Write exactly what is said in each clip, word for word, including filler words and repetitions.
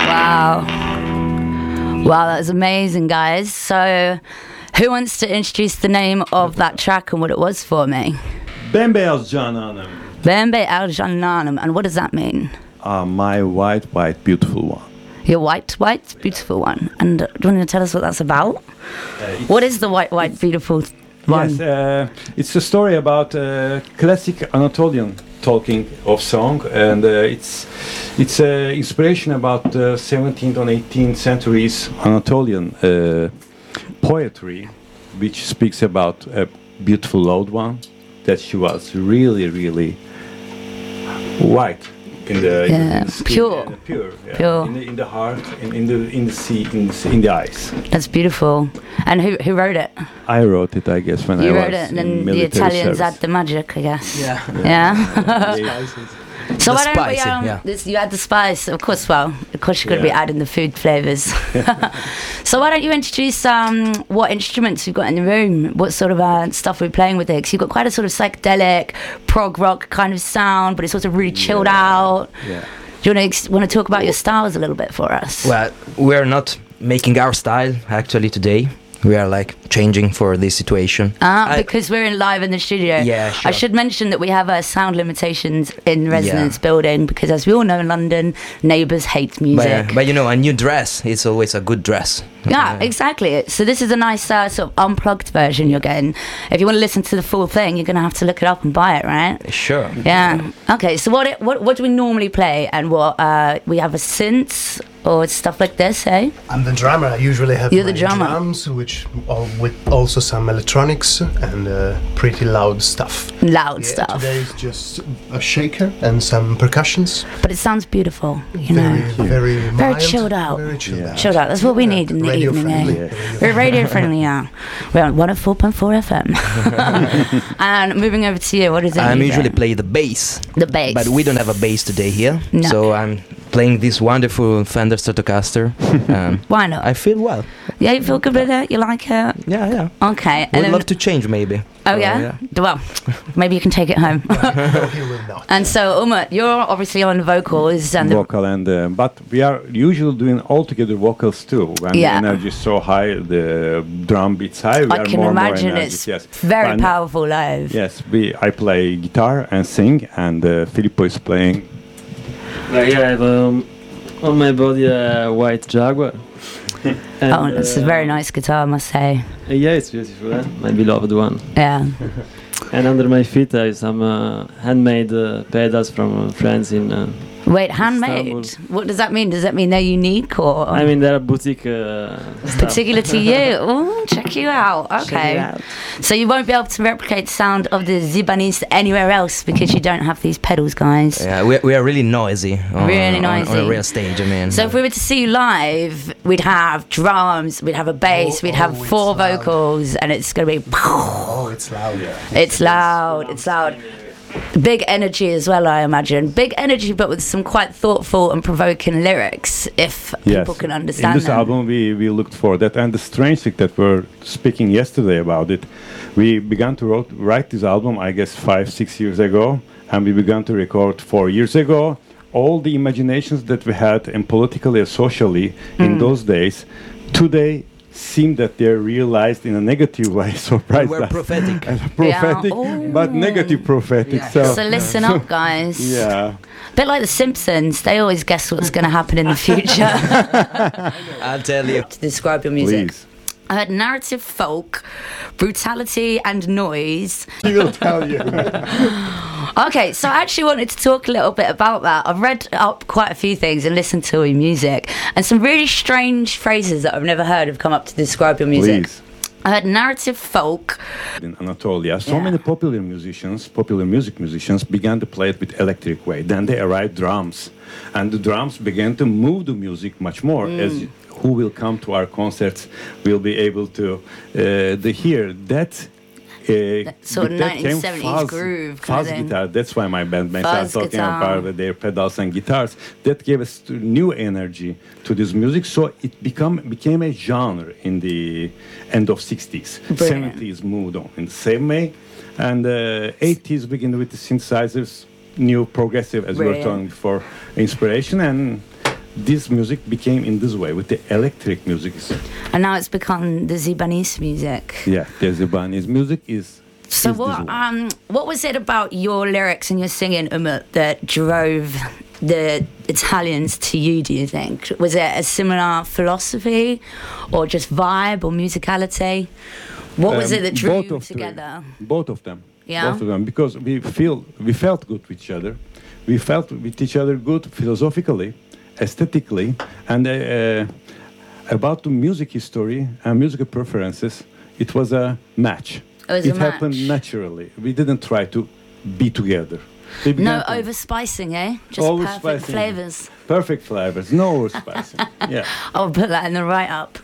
Wow. Wow, that was amazing, guys. So, who wants to introduce the name of that track and what it was for me? Bembeyaz Cananım. Bembeyaz Cananım. And what does that mean? Uh, my white, white, beautiful one. Your white, white, beautiful one. And uh, do you want to tell us what that's about? Uh, What is the white, white, beautiful one? Yes, uh, it's a story about uh, classic Anatolian talking of song, and uh, it's it's uh, inspiration about uh, seventeenth and eighteenth centuries Anatolian uh, poetry, which speaks about a beautiful loved one that she was really, really white. In the, Yeah, in the skin, pure. uh, pure, yeah. Pure. In the, in the heart, in, in the in the sea, in the, in the eyes. That's beautiful. And who who wrote it? I wrote it, I guess, when You I wrote was it, and in then the military Italians service. add the magic, I guess. Yeah. Yeah. Yeah. So The why don't we, spicy, um, yeah. this, you add the spice, of course. Well, of course you're going to be Yeah. adding the food flavors. So why don't you introduce um, what instruments you've got in the room? What sort of uh, stuff we're playing with it? Because you've got quite a sort of psychedelic prog rock kind of sound, but it's also really chilled out. Yeah. Do you want to ex- want to talk about your styles a little bit for us? Well, we're not making our style actually today. We are like changing for this situation. Ah, I- because we're in live in the studio. Yeah, sure. I should mention that we have uh, sound limitations in Resonance Yeah. building because, as we all know in London, neighbours hate But, music. uh, but you know, a new dress is always a good dress. Yeah, exactly. So this is a nice uh, sort of unplugged version you're getting. If you want to listen to the full thing, you're going to have to look it up and buy it, right? Sure. Yeah. Okay. So what it, what what do we normally play, and what uh, we have a synth or stuff like this, eh? I'm the drummer. I usually have You're my the drummer. drums, which all, with also some electronics and uh, pretty loud stuff. Loud Yeah, stuff. Today is just a shaker and some percussions. But it sounds beautiful. You Very, know. very, Very mild, chilled out. Very chilled Yeah. out. Chilled out. That's what we Yeah, need in the radio evening, friendly. eh? Radio We're radio friendly, yeah. We're on one oh four point four F M. And moving over to you, what is it? I'm you usually do? play the bass, the bass. but we don't have a bass today here. No. So I'm playing this wonderful Fender Stratocaster. Um, Why not? I feel well. Yeah, you feel good with it? You like it? Yeah, yeah. Okay. Would then- love to change maybe. Oh, So, yeah? Well, maybe you can take it home. No, he will not. And so, Umut, you're obviously on vocals and the, Vocal and uh, but we are usually doing all together vocals too. When Yeah. the energy is so high, the drum beats high. We I are can more, imagine more it's energetic, yes. very And- powerful live. Yes, we. I play guitar and sing, and uh, Filippo is playing. Like I have um, on my body a white Jaguar. And, Oh, it's a uh, very nice guitar, I must say. Yeah, it's beautiful. Eh? My beloved one. Yeah. And under my feet I have some uh, handmade uh, pedals from uh, friends in. Uh, Wait, handmade? Istanbul. What does that mean? Does that mean they're unique or I mean, they're a boutique. Uh, stuff. particular to you? Oh, check you out. Okay. Check it out. So you won't be able to replicate the sound of the Zibanese anywhere else because you don't have these pedals, guys. Yeah, we, we are really noisy. On, Really on- on, noisy. a real stage. I mean. So if we were to see you live, we'd have drums, we'd have a bass, Oh, we'd have oh, it's four loud. vocals, and it's going to be... Oh, it's loud. It's loud, it's loud. Big energy as well, I imagine. Big energy, but with some quite thoughtful and provoking lyrics, if Yes. people can In understand this them. album, we, we looked for that, and the strange thing that we're speaking yesterday about it, we began to wrote, write this album, I guess, five, six years ago, and we began to record four years ago. All the imaginations that we had, and politically and socially, in Mm. those days, today seem that they're realized in a negative way. Surprised we were us. prophetic. prophetic, Yeah. but Oh. negative prophetic. Yeah. So, So listen up, guys. yeah. Bit like The Simpsons, they always guess what's going to happen in the future. I'll tell you. To describe your music. Please. I heard narrative folk, brutality and noise. He will tell you. Okay, so I actually wanted to talk a little bit about that. I've read up quite a few things and listened to your music, and some really strange phrases that I've never heard have come up to describe your music. Please. I heard narrative folk. In Anatolia, so Yeah. many popular musicians, popular music musicians, began to play it with electric way. Then they arrived drums, and the drums began to move the music much more. Mm. As who will come to our concerts will be able to uh, to hear that. Uh, sort of with that came nineteen seventies fuzz, groove kind fuzz of thing. guitar. That's why my band mates are Fuzz talking guitar. about their pedals and guitars. That gave us to new energy to this music. So it become became a genre in the end of sixties. Brilliant. seventies moved on in the same way, and uh, eighties began with the synthesizers, new progressive, as we were Brilliant. talking before, inspiration, and this music became in this way with the electric music. And now it's become the Zibanese music. Yeah, the Zibanese music is. So is what this one. um what was it about your lyrics and your singing, Umut, that drove the Italians to you, do you think? Was it a similar philosophy or just vibe or musicality? What was Um, it that drew both you of three. together? Both of them. Yeah? Both of them, because we feel we felt good with each other. We felt with each other good philosophically, aesthetically, and uh, uh, about the music history and musical preferences. It was a match. It was it a happened match. naturally. We didn't try to be together. We No began to- over spicing, eh? Just Overspicing. perfect flavors. Perfect flavors, no overspicing. Yeah. I'll put that in the write up.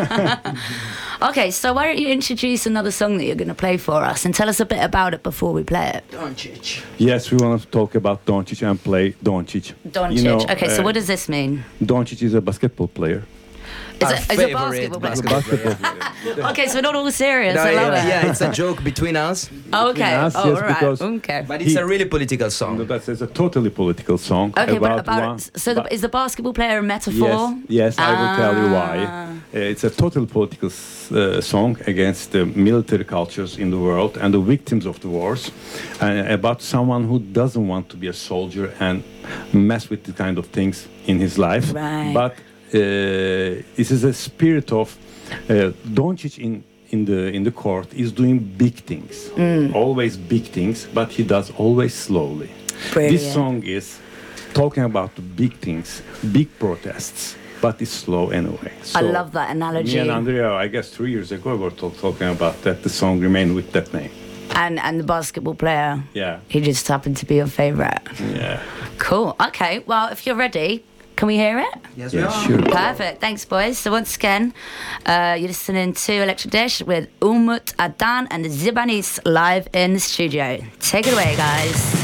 Okay, so why don't you introduce another song that you're going to play for us and tell us a bit about it before we play it? Doncic. Yes, we want to talk about Doncic and play Doncic. Doncic. You know, okay, so uh, what does this mean? Doncic is a basketball player. Is Our it, is it favorite basketball? basketball Basketball player. player. Okay, so we're not all serious. No, I love yeah, it. yeah, it's a joke between us, Okay. us, oh, yes, right. because- Okay. but it's He- a really political No, song. that's it's a totally political song. Okay, but about about one, so the, but- is the basketball player a metaphor? Yes, yes, I will tell you why. Ah. Uh, it's a total political s- uh, song against the military cultures in the world and the victims of the wars, and about someone who doesn't want to be a soldier and mess with the kind of things in his life. Right. But uh, this is a spirit of uh, Doncic in. In the in the court is doing big things, Mm. always big things, but he does always slowly. Brilliant. This song is talking about the big things, big protests, but it's slow anyway. I So love that analogy. Me and Andrea, I guess three years ago, we were talk, talking about that. The song remained with that name. And and the basketball player, Yeah, he just happened to be your favorite. yeah, Cool. Okay. Well, if you're ready, can we hear it? Yes, yeah, sure. Perfect. Thanks, boys. So once again, uh, you're listening to Electric Dish with Umut Adan and the Zibanese live in the studio. Take it away, guys.